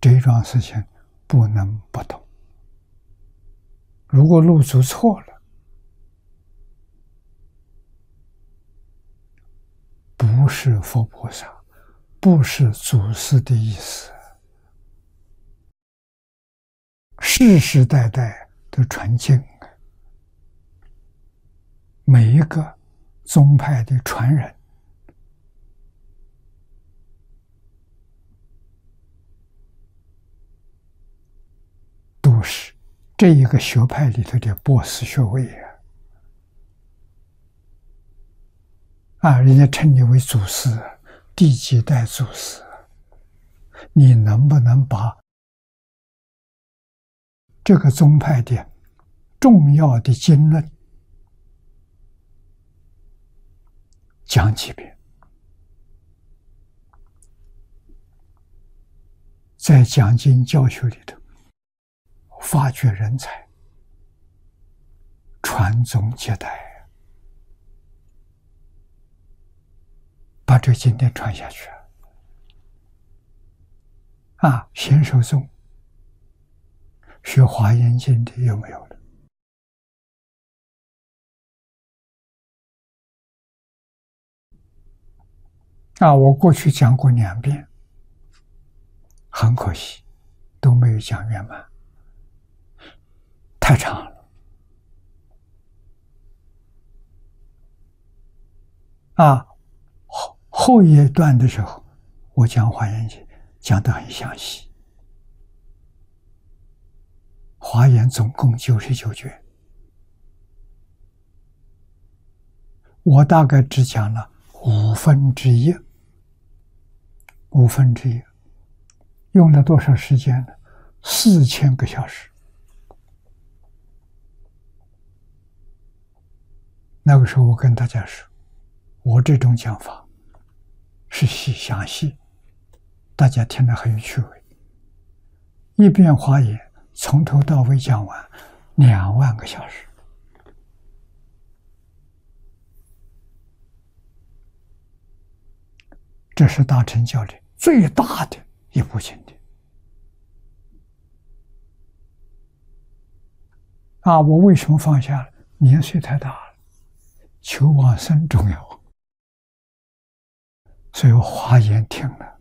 这一桩事情不能不懂。如果路走错了，不是佛菩萨，不是祖师的意思，世世代代的传经，每一个宗派的传人，都是这一个学派里头的博士学位人家称你为祖师，第几代祖师，你能不能把这个宗派的重要的经论讲几遍，在讲经教学里头发掘人才，传宗接代，把这个经典传下去贤首宗学华严经的有没有了？我过去讲过2遍，很可惜都没有讲圆满，太长了。后一段的时候，我讲华严经讲得很详细。华严总共99卷，我大概只讲了1/5，用了多少时间呢？4000个小时。那个时候我跟大家说，我这种讲法是详细，大家听得很有趣味。一遍华严从头到尾讲完2万个小时，这是大乘教里最大的一部经典我为什么放下了？年岁太大了，求往生重要，所以我华严停了，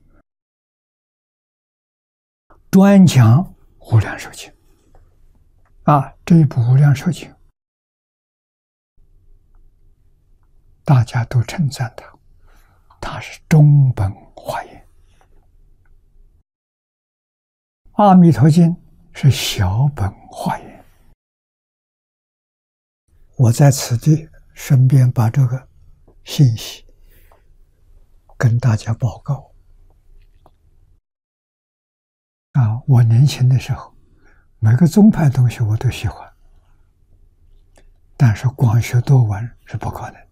专讲无量寿经这一部无量寿经大家都称赞它是中本华严，阿弥陀经是小本华严。我在此地顺便把这个信息跟大家报告我年轻的时候每个宗派东西我都喜欢，但是光学多闻是不可能。